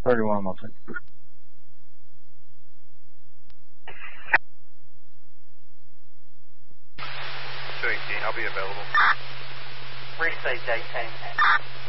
31 Wilson. 218, I'll be available. Restate date 10.